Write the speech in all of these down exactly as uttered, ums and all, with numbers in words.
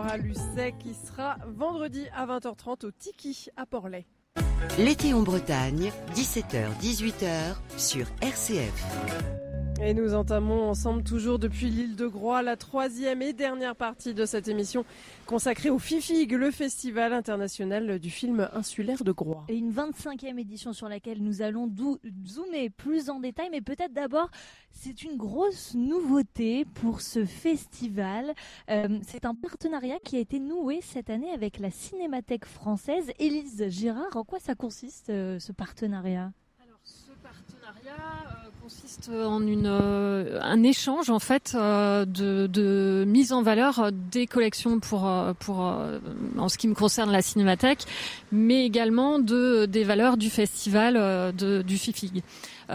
Laura Lucet qui sera vendredi à vingt heures trente au Tiki à Port-Lay. L'été en Bretagne, dix-sept heures dix-huit heures sur R C F. Et nous entamons ensemble, toujours depuis l'île de Groix, la troisième et dernière partie de cette émission consacrée au FIFIG, le Festival international du film insulaire de Groix. Et une vingt-cinquième édition sur laquelle nous allons dou- zoomer plus en détail, mais peut-être d'abord, c'est une grosse nouveauté pour ce festival. Euh, c'est un partenariat qui a été noué cette année avec la Cinémathèque française. Élise Girard, en quoi ça consiste euh, ce partenariat ? Ce partenariat euh, consiste en une, euh, un échange en fait euh, de, de mise en valeur des collections pour, pour euh, en ce qui me concerne la Cinémathèque, mais également de des valeurs du festival euh, de, du FIFIG.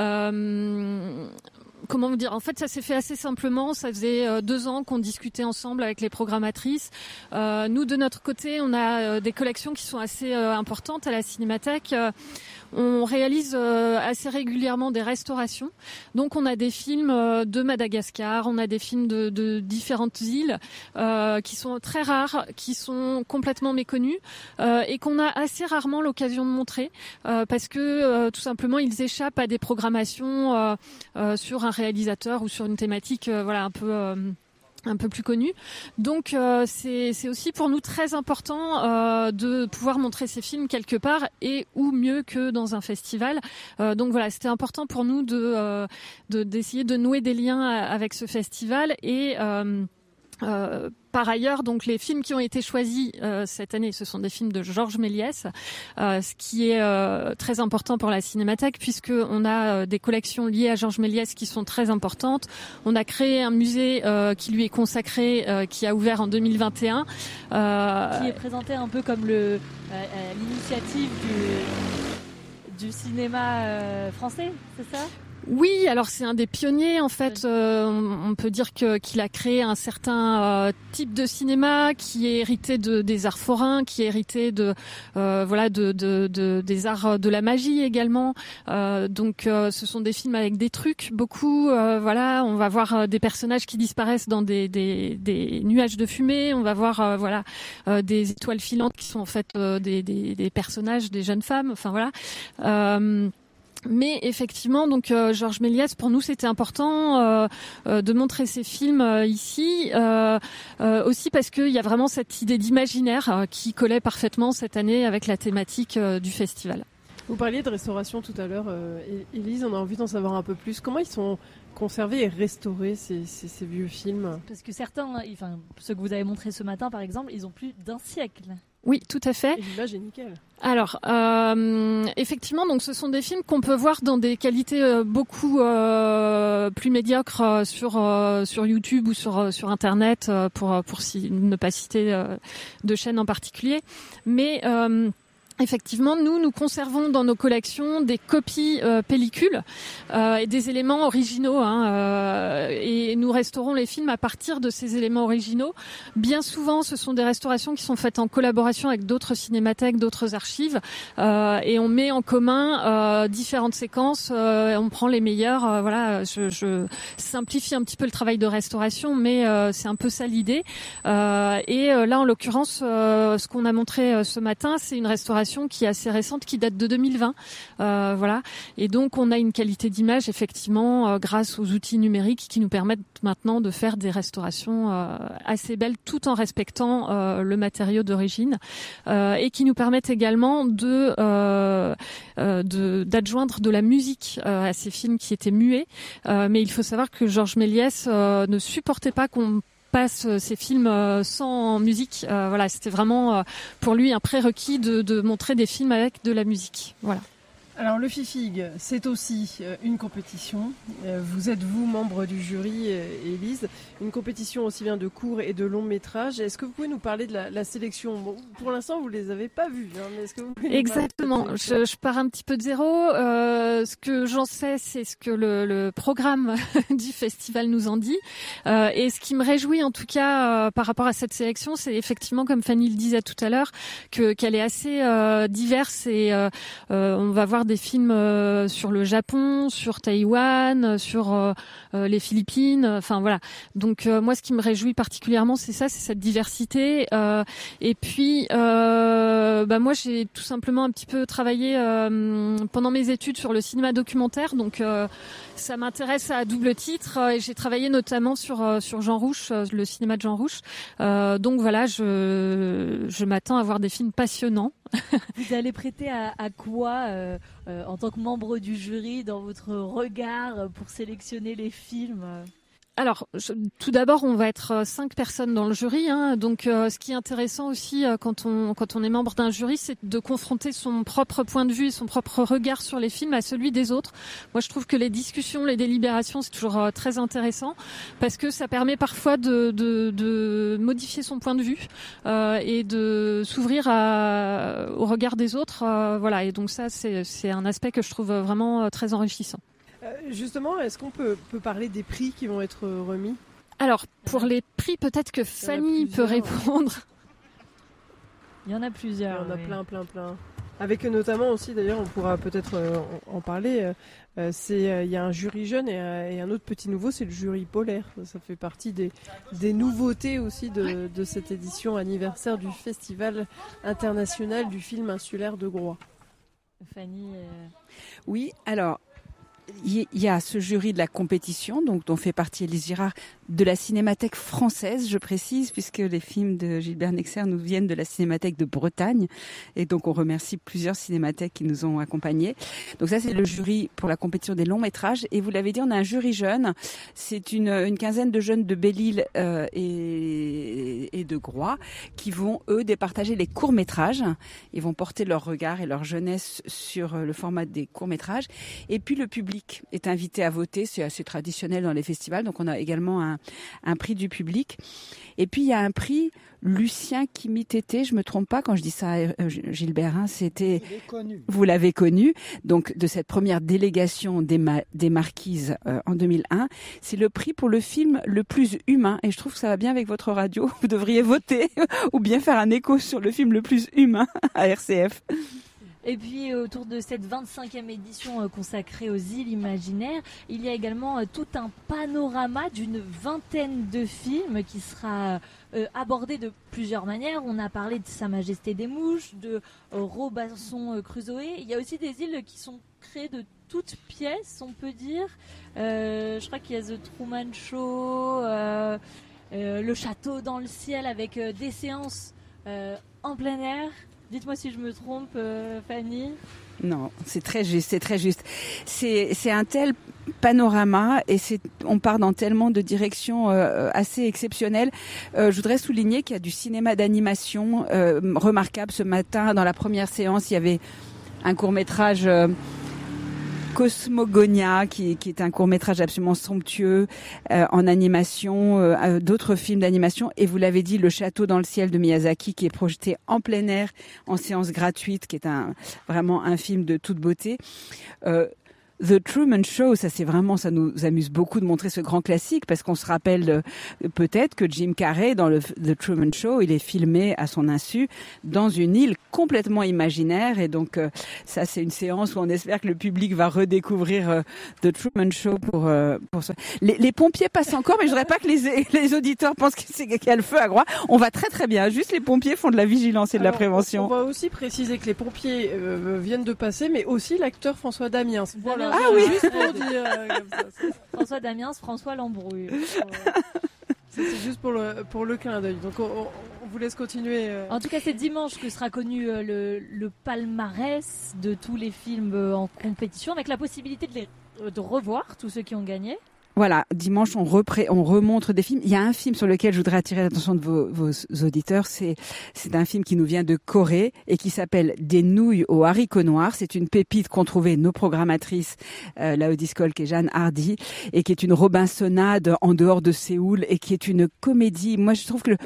Euh, Comment vous dire ? En fait, ça s'est fait assez simplement. Ça faisait euh, deux ans qu'on discutait ensemble avec les programmatrices. Euh, nous, de notre côté, on a euh, des collections qui sont assez euh, importantes à la Cinémathèque. Euh, on réalise euh, assez régulièrement des restaurations. Donc, on a des films euh, de Madagascar, on a des films de, de différentes îles euh, qui sont très rares, qui sont complètement méconnus euh, et qu'on a assez rarement l'occasion de montrer euh, parce que euh, tout simplement, ils échappent à des programmations euh, euh, sur un réalisateur ou sur une thématique euh, voilà un peu euh, un peu plus connue. Donc euh, c'est c'est aussi pour nous très important euh, de pouvoir montrer ces films quelque part et ou mieux que dans un festival. Euh, donc voilà, c'était important pour nous de euh, de d'essayer de nouer des liens avec ce festival et euh, Euh, par ailleurs, donc les films qui ont été choisis euh, cette année, ce sont des films de Georges Méliès, euh, ce qui est euh, très important pour la Cinémathèque puisque on a euh, des collections liées à Georges Méliès qui sont très importantes. On a créé un musée euh, qui lui est consacré, euh, qui a ouvert en deux mille vingt et un, euh, qui est présenté un peu comme le euh, l'initiative du du cinéma euh, français, c'est ça ? Oui, alors c'est un des pionniers en fait. Euh, on, on peut dire que qu'il a créé un certain euh, type de cinéma qui est hérité de des arts forains, qui est hérité de euh, voilà de, de, de des arts de la magie également. Euh, donc euh, ce sont des films avec des trucs beaucoup. Euh, voilà, on va voir des personnages qui disparaissent dans des des, des nuages de fumée. On va voir euh, voilà euh, des étoiles filantes qui sont en fait euh, des, des des personnages, des jeunes femmes. Enfin voilà. Euh, Mais effectivement, donc euh, Georges Méliès, pour nous, c'était important euh, euh, de montrer ces films euh, ici, euh, euh, aussi parce qu'il y a vraiment cette idée d'imaginaire euh, qui collait parfaitement cette année avec la thématique euh, du festival. Vous parliez de restauration tout à l'heure, euh, Élise, on a envie d'en savoir un peu plus. Comment ils sont conservés et restaurés ces, ces, ces vieux films ? Parce que certains, enfin ceux que vous avez montrés ce matin par exemple, ils ont plus d'un siècle. Oui, tout à fait. Et l'image est nickel. Alors, euh, effectivement, donc ce sont des films qu'on peut voir dans des qualités euh, beaucoup euh, plus médiocres euh, sur euh, sur YouTube ou sur euh, sur Internet euh, pour pour si, ne pas citer euh, de chaîne en particulier, mais euh, effectivement, nous, nous conservons dans nos collections des copies euh, pellicules euh, et des éléments originaux. Hein, euh, et nous restaurons les films à partir de ces éléments originaux. Bien souvent, ce sont des restaurations qui sont faites en collaboration avec d'autres cinémathèques, d'autres archives. Euh, et on met en commun euh, différentes séquences. Euh, on prend les meilleures. Euh, voilà, je, je simplifie un petit peu le travail de restauration, mais euh, c'est un peu ça l'idée. Euh, et euh, là, en l'occurrence, euh, ce qu'on a montré euh, ce matin, c'est une restauration qui est assez récente, qui date de deux mille vingt, euh, voilà. Et donc on a une qualité d'image effectivement euh, grâce aux outils numériques qui nous permettent maintenant de faire des restaurations euh, assez belles, tout en respectant euh, le matériau d'origine, euh, et qui nous permettent également de, euh, euh, de d'adjoindre de la musique euh, à ces films qui étaient muets. Euh, mais il faut savoir que Georges Méliès euh, ne supportait pas qu'on passe ces films sans musique. Euh, voilà, c'était vraiment pour lui un prérequis de, de montrer des films avec de la musique. Voilà. Alors le FIFIG, c'est aussi une compétition. Vous êtes vous membre du jury, Élise, une compétition aussi bien de courts et de longs métrages. Est-ce que vous pouvez nous parler de la, la sélection ? Bon, pour l'instant, vous les avez pas vus, hein, mais est-ce que vous pouvez Exactement. Je, je pars un petit peu de zéro. Euh, ce que j'en sais, c'est ce que le, le programme du festival nous en dit. Euh, et ce qui me réjouit, en tout cas, euh, par rapport à cette sélection, c'est effectivement, comme Fanny le disait tout à l'heure, que qu'elle est assez euh, diverse et euh, euh, on va voir des films euh, sur le Japon, sur Taïwan, sur euh, euh, les Philippines. Enfin voilà. Donc euh, moi, ce qui me réjouit particulièrement, c'est ça, c'est cette diversité. Euh, et puis, euh, bah moi, j'ai tout simplement un petit peu travaillé euh, pendant mes études sur le cinéma documentaire. Donc euh, ça m'intéresse à double titre. Et j'ai travaillé notamment sur euh, sur Jean Rouch, euh, le cinéma de Jean Rouch. Euh, donc voilà, je je m'attends à voir des films passionnants. Vous allez prêter à, à quoi euh, euh, en tant que membre du jury dans votre regard pour sélectionner les films? Alors, je, tout d'abord, on va être cinq personnes dans le jury. Hein, donc, euh, ce qui est intéressant aussi euh, quand on quand on est membre d'un jury, c'est de confronter son propre point de vue et son propre regard sur les films à celui des autres. Moi, je trouve que les discussions, les délibérations, c'est toujours euh, très intéressant parce que ça permet parfois de de, de modifier son point de vue euh, et de s'ouvrir à, au regard des autres. Euh, voilà. Et donc ça, c'est c'est un aspect que je trouve vraiment euh, très enrichissant. Euh, justement, est-ce qu'on peut, peut parler des prix qui vont être remis ? Alors, pour les prix, peut-être que Fanny peut répondre. Il y en a plusieurs. Il y en a oui. plein, plein, plein. Avec notamment aussi, d'ailleurs, on pourra peut-être euh, en, en parler, euh, c'est, euh, il y a un jury jeune et, euh, et un autre petit nouveau, c'est le jury polaire. Ça fait partie des, des nouveautés aussi de, de cette édition anniversaire du Festival international du film insulaire de Groix. Fanny euh... Oui, alors... il y a ce jury de la compétition, donc dont fait partie Élise Girard, de la Cinémathèque française, je précise, puisque les films de Gilbert Nexer nous viennent de la Cinémathèque de Bretagne, et donc on remercie plusieurs cinémathèques qui nous ont accompagnés. Donc ça, c'est le jury pour la compétition des longs métrages, et vous l'avez dit, on a un jury jeune. C'est une, une quinzaine de jeunes de Belle-Île euh, et, et de Groix qui vont eux départager les courts métrages. Ils vont porter leur regard et leur jeunesse sur le format des courts métrages, et puis le public est invité à voter. C'est assez traditionnel dans les festivals, donc on a également un, un prix du public. Et puis il y a un prix Lucien Kimi-Tété, je me trompe pas quand je dis ça, euh, Gilbert, hein, c'était, vous l'avez connu, donc de cette première délégation des, ma- des Marquises euh, en deux mille un. C'est le prix pour le film le plus humain, et je trouve que ça va bien avec votre radio. Vous devriez voter ou bien faire un écho sur le film le plus humain à R C F. Et puis autour de cette vingt-cinquième édition euh, consacrée aux îles imaginaires, il y a également euh, tout un panorama d'une vingtaine de films qui sera euh, abordé de plusieurs manières. On a parlé de Sa Majesté des Mouches, de euh, Robinson euh, Crusoe. Il y a aussi des îles qui sont créées de toutes pièces, on peut dire. Euh, je crois qu'il y a The Truman Show, euh, euh, Le Château dans le ciel avec euh, des séances euh, en plein air. Dites-moi si je me trompe, euh, Fanny. Non, c'est très juste, c'est très juste. C'est, c'est un tel panorama et c'est, on part dans tellement de directions euh, assez exceptionnelles. Euh, je voudrais souligner qu'il y a du cinéma d'animation euh, remarquable. Ce matin, dans la première séance, il y avait un court-métrage... Euh, Cosmogonia, qui, qui est un court-métrage absolument somptueux euh, en animation, euh, d'autres films d'animation, et vous l'avez dit, Le Château dans le ciel de Miyazaki, qui est projeté en plein air, en séance gratuite, qui est un vraiment un film de toute beauté. Euh, The Truman Show, ça c'est vraiment, ça nous amuse beaucoup de montrer ce grand classique parce qu'on se rappelle euh, peut-être que Jim Carrey dans le The Truman Show, il est filmé à son insu dans une île complètement imaginaire et donc euh, ça c'est une séance où on espère que le public va redécouvrir euh, The Truman Show pour euh, pour ça. Les, les pompiers passent encore, mais je voudrais pas que les les auditeurs pensent que c'est qu'il y a le feu à Groix. On va très très bien. Juste les pompiers font de la vigilance et de Alors, la prévention. On va aussi préciser que les pompiers euh, viennent de passer, mais aussi l'acteur François Damiens. Voilà. Ah oui. Juste pour dire euh, comme ça. François Damiens, François Lambrouille. C'est, c'est juste pour le, pour le clin d'œil. Donc on, on, on vous laisse continuer. Euh. En tout cas, c'est dimanche que sera connu euh, le, le palmarès de tous les films euh, en compétition, avec la possibilité de, les, euh, de revoir tous ceux qui ont gagné. Voilà, dimanche, on, repré- on remontre des films. Il y a un film sur lequel je voudrais attirer l'attention de vos, vos auditeurs. C'est, c'est un film qui nous vient de Corée et qui s'appelle Des nouilles aux haricots noirs. C'est une pépite qu'ont trouvé nos programmatrices, euh, Laodis Kolk et Jeanne Hardy, et qui est une Robinsonade en dehors de Séoul et qui est une comédie. Moi, je trouve que le,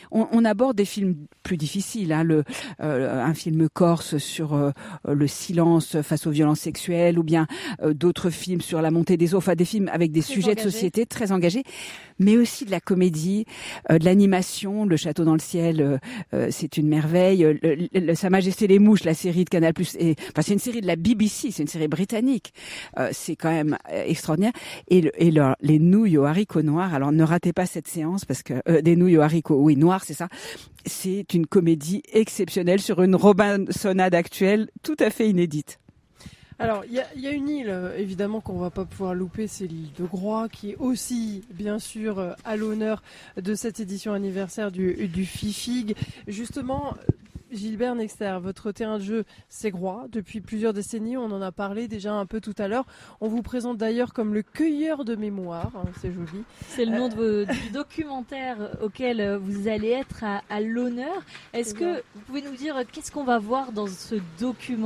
on, on aborde des films plus difficiles, hein, le, euh, un film corse sur euh, le silence face aux violences sexuelles, ou bien euh, d'autres films sur la montée des eaux, enfin des films avec des Très sujets engagés. de société très engagés, mais aussi de la comédie, euh, de l'animation. Le Château dans le ciel, euh, euh, c'est une merveille. Le, le, le, Sa Majesté les mouches, la série de Canal+, et, enfin c'est une série de la B B C, c'est une série britannique. Euh, c'est quand même euh, extraordinaire. Et, le, et le, les nouilles aux haricots noirs. Alors ne ratez pas cette séance parce que euh, des nouilles aux haricots, oui, noirs, c'est ça. C'est une comédie exceptionnelle sur une Robinsonade actuelle, tout à fait inédite. Alors, il y, y a une île, euh, évidemment, qu'on va pas pouvoir louper, c'est l'île de Groix, qui est aussi, bien sûr, euh, à l'honneur de cette édition anniversaire du, du FIFIG. Justement, Gilbert Nexter, votre terrain de jeu, c'est Groix. Depuis plusieurs décennies, on en a parlé déjà un peu tout à l'heure. On vous présente d'ailleurs comme le cueilleur de mémoire, hein, c'est joli. C'est le nom de vos, du documentaire auquel vous allez être à, à l'honneur. Est-ce que vous pouvez nous dire qu'est-ce qu'on va voir dans ce documentaire ?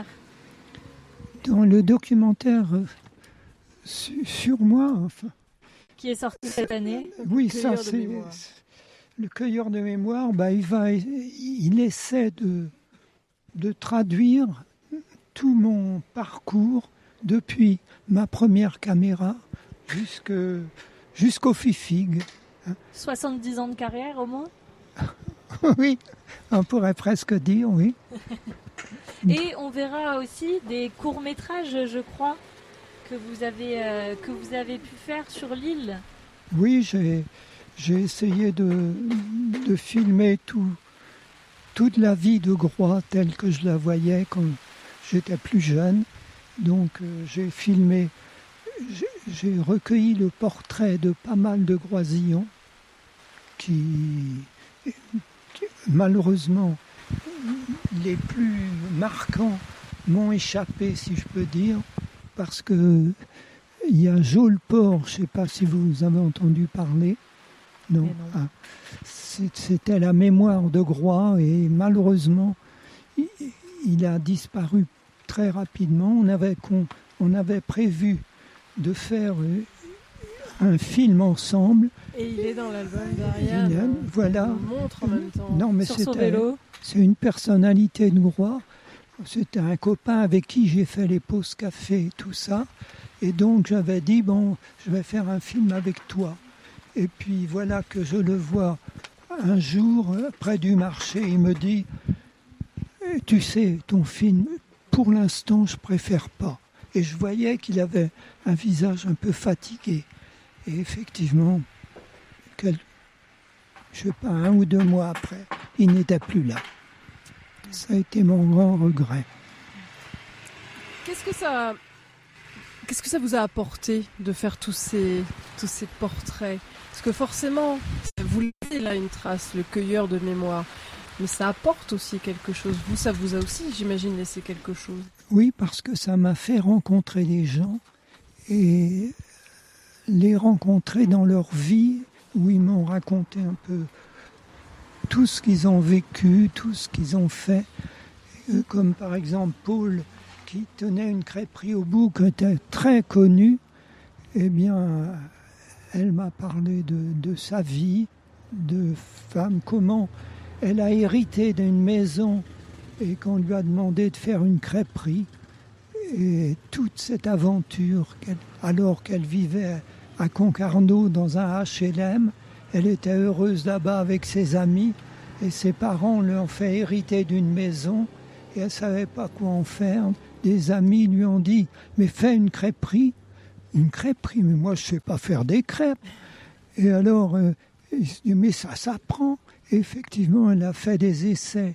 Dans le documentaire euh, su- sur moi, enfin, Qui est sorti cette année ? oui, cueilleur ça de c'est mémoire. c'est- le cueilleur de mémoire. Bah, il va, il essaie de de traduire tout mon parcours depuis ma première caméra jusque jusqu'au FIFIG. soixante-dix ans de carrière au moins ? Oui, on pourrait presque dire, oui. Et on verra aussi des courts-métrages, je crois, que vous avez, euh, que vous avez pu faire sur l'île. Oui, j'ai, j'ai essayé de, de filmer tout, toute la vie de Groix telle que je la voyais quand j'étais plus jeune. Donc euh, j'ai filmé, j'ai, j'ai recueilli le portrait de pas mal de Groisillons qui, qui, malheureusement, les plus marquants m'ont échappé, si je peux dire, parce que il y a Jaulport, je ne sais pas si vous avez entendu parler. Non. non. Ah, c'était la mémoire de Groix et malheureusement, il, il a disparu très rapidement. On avait, on, on avait prévu de faire un film ensemble. Et il est dans l'album d'Ariane. Euh, voilà. On le montre en même temps. Non, mais Sur c'était, son vélo. c'est une personnalité de Groix. C'était un copain avec qui j'ai fait les pauses café et tout ça. Et donc j'avais dit, bon, je vais faire un film avec toi. Et puis voilà que je le vois un jour près du marché. Il me dit, tu sais, ton film, pour l'instant, je préfère pas. Et je voyais qu'il avait un visage un peu fatigué. Et effectivement, quel, je sais pas, un ou deux mois après, il n'était plus là. Ça a été mon grand regret. Qu'est-ce que ça, qu'est-ce que ça vous a apporté de faire tous ces, tous ces portraits ? Parce que forcément, vous laissez là une trace, le cueilleur de mémoire. Mais ça apporte aussi quelque chose. Vous, ça vous a aussi, j'imagine, laissé quelque chose. Oui, parce que ça m'a fait rencontrer des gens et les rencontrer dans leur vie, où ils m'ont raconté un peu tout ce qu'ils ont vécu, tout ce qu'ils ont fait. Comme par exemple Paul, qui tenait une crêperie au bout, qui était très connue. Eh bien, elle m'a parlé de, de sa vie, de femme, comment elle a hérité d'une maison et qu'on lui a demandé de faire une crêperie. Et toute cette aventure, qu'elle, alors qu'elle vivait à Concarneau dans un H L M, elle était heureuse là-bas avec ses amis et ses parents lui ont fait hériter d'une maison et elle ne savait pas quoi en faire. Des amis lui ont dit « mais fais une crêperie ». Une crêperie, mais moi je ne sais pas faire des crêpes. Et alors, euh, il se dit, mais ça s'apprend. Et effectivement, elle a fait des essais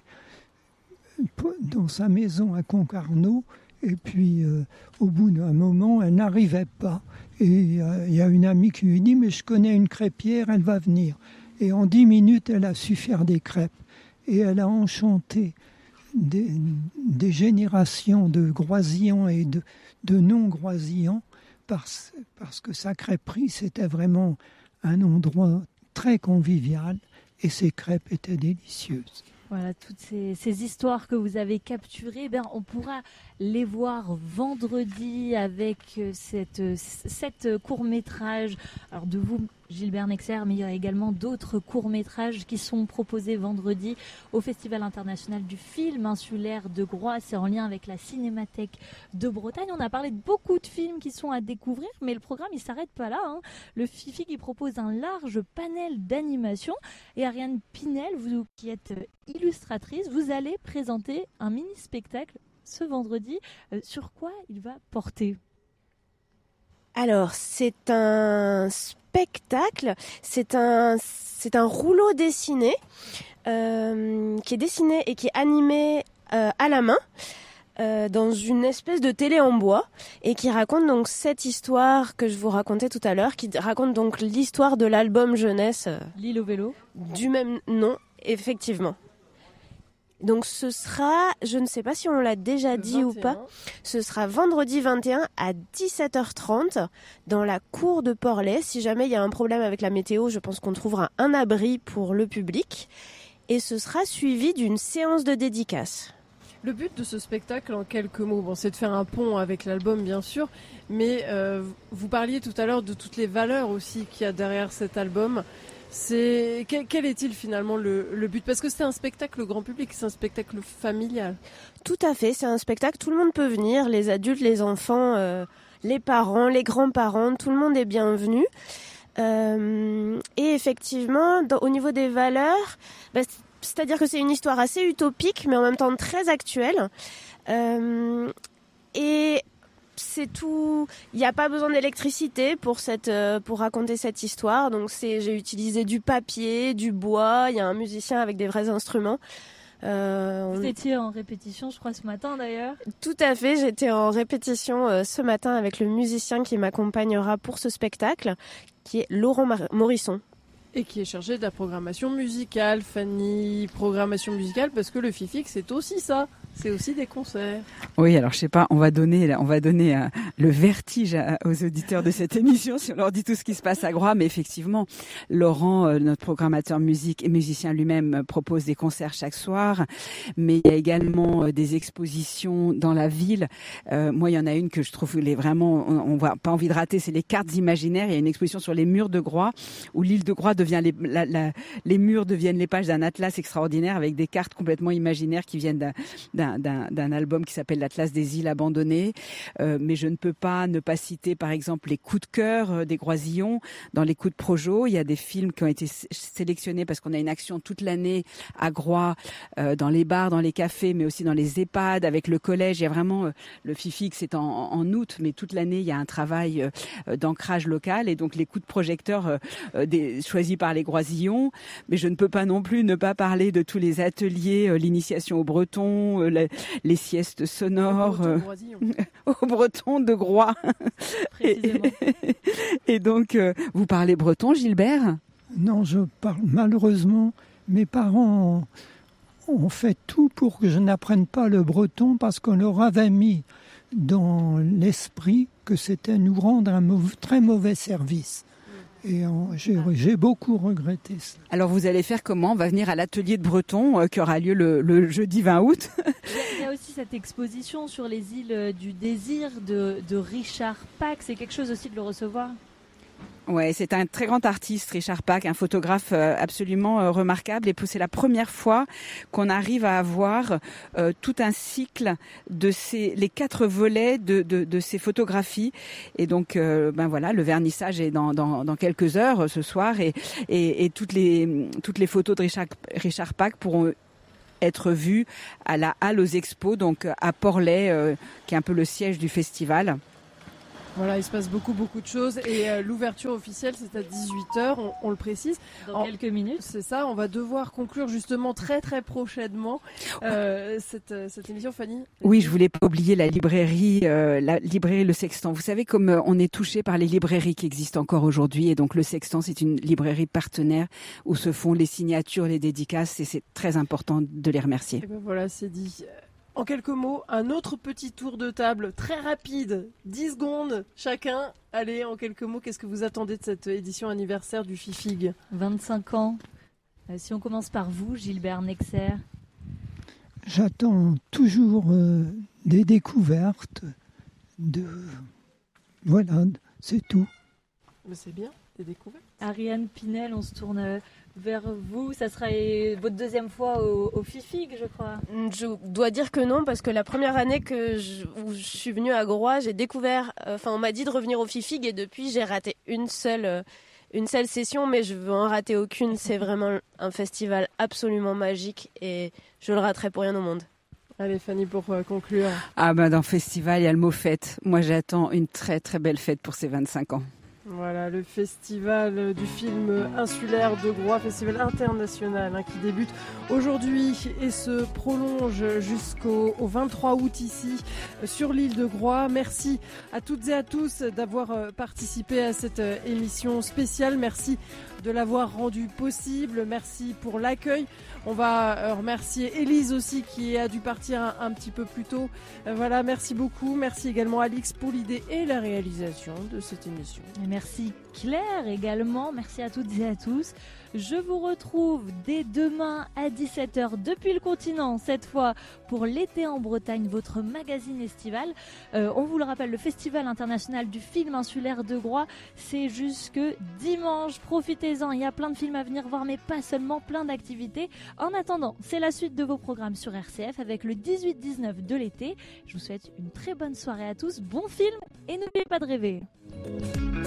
dans sa maison à Concarneau. Et puis, euh, au bout d'un moment, elle n'arrivait pas. Et il euh, y a une amie qui lui dit, mais je connais une crêpière, elle va venir. Et en dix minutes, elle a su faire des crêpes. Et elle a enchanté des, des générations de Groisillons et de, de non-Groisillons. Parce, parce que sa crêperie, c'était vraiment un endroit très convivial et ses crêpes étaient délicieuses. Voilà, toutes ces, ces histoires que vous avez capturées, ben, on pourra les voir vendredi avec cette, cette court-métrage alors de vous Gilbert Nexer, mais il y a également d'autres courts-métrages qui sont proposés vendredi au Festival international du film insulaire de Groix. C'est en lien avec la Cinémathèque de Bretagne. On a parlé de beaucoup de films qui sont à découvrir, mais le programme il s'arrête pas là, hein. Le Fifi qui propose un large panel d'animation. Et Ariane Pinel, vous qui êtes illustratrice, vous allez présenter un mini-spectacle ce vendredi. Euh, sur quoi il va porter ? Alors, c'est un spectacle, c'est un, c'est un rouleau dessiné euh, qui est dessiné et qui est animé euh, à la main euh, dans une espèce de télé en bois et qui raconte donc cette histoire que je vous racontais tout à l'heure, qui raconte donc l'histoire de l'album jeunesse euh, L'île au vélo du même nom, effectivement. Donc ce sera, je ne sais pas si on l'a déjà dit vingt et un. ou pas, ce sera vendredi vingt et un à dix-sept heures trente dans la cour de Porlet. Si jamais il y a un problème avec la météo, je pense qu'on trouvera un abri pour le public. Et ce sera suivi d'une séance de dédicace. Le but de ce spectacle, en quelques mots, bon, c'est de faire un pont avec l'album, bien sûr, mais euh, vous parliez tout à l'heure de toutes les valeurs aussi qu'il y a derrière cet album. C'est quel, quel est-il finalement le, le but ? Parce que c'est un spectacle grand public, c'est un spectacle familial. Tout à fait, c'est un spectacle, tout le monde peut venir, les adultes, les enfants, euh, les parents, les grands-parents, tout le monde est bienvenu. Euh, et effectivement, dans, au niveau des valeurs, bah, c'est-à-dire que c'est une histoire assez utopique, mais en même temps très actuelle. Euh, et c'est tout. Il n'y a pas besoin d'électricité pour cette, euh, pour raconter cette histoire. Donc c'est, j'ai utilisé du papier, du bois. Il y a un musicien avec des vrais instruments. Euh, on... Vous étiez en répétition, je crois, ce matin d'ailleurs. Tout à fait, j'étais en répétition euh, ce matin avec le musicien qui m'accompagnera pour ce spectacle, qui est Laurent Mar- Morisson. Et qui est chargé de la programmation musicale, Fanny, programmation musicale, parce que le Fifix, c'est aussi ça, c'est aussi des concerts. Oui, alors je sais pas, on va donner, on va donner euh, le vertige à, aux auditeurs de cette émission si on leur dit tout ce qui se passe à Groix, mais effectivement, Laurent, euh, notre programmateur musique et musicien lui-même, euh, propose des concerts chaque soir, mais il y a également euh, des expositions dans la ville. Euh, moi, il y en a une que je trouve les vraiment, on, on voit pas envie de rater, c'est les cartes imaginaires. Il y a une exposition sur les murs de Groix, où l'île de Groix devient les, la, la, les murs deviennent les pages d'un atlas extraordinaire avec des cartes complètement imaginaires qui viennent d'un, d'un, d'un, d'un album qui s'appelle l'Atlas des îles abandonnées. Euh, mais je ne peux pas ne pas citer par exemple les coups de cœur des Groisillons. Dans les coups de Projo, il y a des films qui ont été sélectionnés parce qu'on a une action toute l'année à Groix, euh, dans les bars, dans les cafés, mais aussi dans les EHPAD, avec le collège. Il y a vraiment, euh, le Fifix c'est en, en août, mais toute l'année il y a un travail euh, d'ancrage local et donc les coups de projecteur euh, des, choisis par les Groisillons. Mais je ne peux pas non plus ne pas parler de tous les ateliers, euh, l'initiation au breton, euh, les, les siestes sonores euh, au breton de Groix. Précisément. Et, et donc, euh, vous parlez breton, Gilbert ? Non, je parle malheureusement. Mes parents ont, ont fait tout pour que je n'apprenne pas le breton parce qu'on leur avait mis dans l'esprit que c'était nous rendre un mauvais, très mauvais service. Et en, j'ai, j'ai beaucoup regretté ça. Alors vous allez faire comment ? On va venir à l'atelier de breton euh, qui aura lieu le, le jeudi vingt août. Il y a aussi cette exposition sur les îles du désir de, de Richard Pack. C'est quelque chose aussi de le recevoir ? Ouais, c'est un très grand artiste, Richard Pack, un photographe euh, absolument euh, remarquable. Et c'est la première fois qu'on arrive à avoir euh, tout un cycle de ces, les quatre volets de, de, de ces photographies. Et donc, euh, ben voilà, le vernissage est dans, dans, dans quelques heures euh, ce soir, et, et, et toutes les toutes les photos de Richard, Richard Pack pourront être vues à la Halle aux Expos, donc à Porlet, euh, qui est un peu le siège du festival. Voilà, il se passe beaucoup, beaucoup de choses. Et euh, l'ouverture officielle, c'est à dix-huit heures, on, on le précise. Dans en, quelques minutes. C'est ça, on va devoir conclure justement très, très prochainement euh, cette, cette émission, Fanny. Oui, je voulais pas oublier la librairie, euh, la librairie Le Sextant. Vous savez, comme euh, on est touché par les librairies qui existent encore aujourd'hui, et donc Le Sextant, c'est une librairie partenaire où se font les signatures, les dédicaces, et c'est très important de les remercier. Et ben voilà, c'est dit. En quelques mots, un autre petit tour de table très rapide, dix secondes chacun. Allez, en quelques mots, qu'est-ce que vous attendez de cette édition anniversaire du Fifig ? vingt-cinq ans. Euh, si on commence par vous, Gilbert Nexer. J'attends toujours euh, des découvertes. De... Voilà, c'est tout. Mais c'est bien. des découvertes. Ariane Pinel, on se tourne vers vous. Ça sera votre deuxième fois au, au FIFIG, je crois. Je dois dire que non, parce que la première année que je, où je suis venue à Groix, j'ai découvert, enfin on m'a dit de revenir au FIFIG et depuis j'ai raté une seule, euh, une seule session, mais je veux en rater aucune. C'est vraiment un festival absolument magique et je le raterai pour rien au monde. Allez Fanny, pour euh, conclure. Ah ben dans festival, il y a le mot fête. Moi j'attends une très très belle fête pour ces vingt-cinq ans. Voilà, le festival du film insulaire de Groix, festival international hein, qui débute aujourd'hui et se prolonge jusqu'au au vingt-trois août ici sur l'île de Groix. Merci à toutes et à tous d'avoir participé à cette émission spéciale. Merci de l'avoir rendu possible. Merci pour l'accueil. On va remercier Élise aussi qui a dû partir un, un petit peu plus tôt. Voilà, merci beaucoup. Merci également Alix pour l'idée et la réalisation de cette émission. Et merci Claire également. Merci à toutes et à tous. Je vous retrouve dès demain à dix-sept heures depuis le continent, cette fois pour l'été en Bretagne, votre magazine estival. Euh, on vous le rappelle, le Festival international du film insulaire de Groix, c'est jusque dimanche. Profitez-en, il y a plein de films à venir voir, mais pas seulement, plein d'activités. En attendant, c'est la suite de vos programmes sur R C F avec le dix-huit dix-neuf de l'été. Je vous souhaite une très bonne soirée à tous, bon film et n'oubliez pas de rêver.